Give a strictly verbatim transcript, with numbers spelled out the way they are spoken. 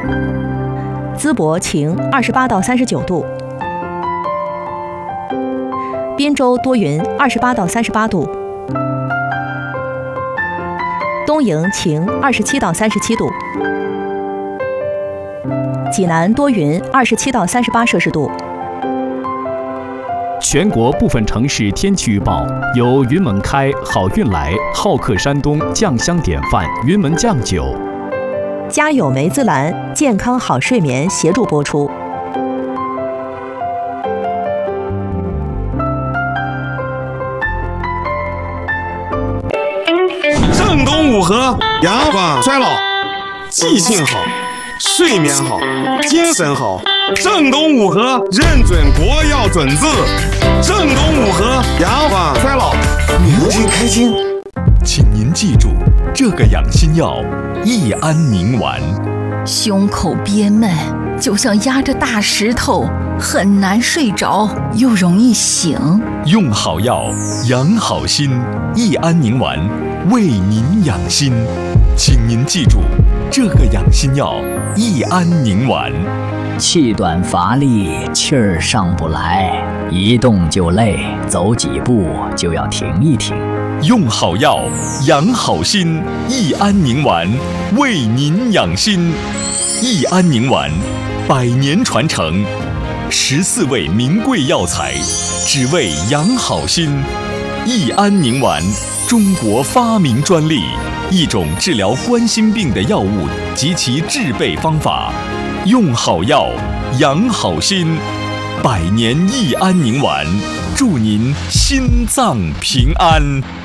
淄博晴，二十八到三十九度；滨州多云，二十八到三十八度；东营晴，二十七到三十七度；济南多云，二十七到三十八摄氏度。 全国部分城市天气预报由云门开、好运来、好客山东酱香典范云门酱酒、 家有梅姿兰健康好睡眠协助播出。 正东五合阳光衰老，记性好，睡眠好，精神好。正东五合认准国药准字，正东五合阳光衰老，年轻开心。 请您记住这个养心药益安宁丸。 胸口憋闷，就像压着大石头，很难睡着，又容易醒。 用好药，养好心，益安宁丸为您养心。请您记住这个养心药益安宁丸。 气短乏力，气儿上不来，一动就累，走几步就要停一停。 用好药，养好心，益安宁丸为您养心。益安宁丸，百年传承，十四味名贵药材，只为养好心。益安宁丸，中国发明专利，一种治疗冠心病的药物及其制备方法。用好药，养好心，百年益安宁丸，祝您心脏平安。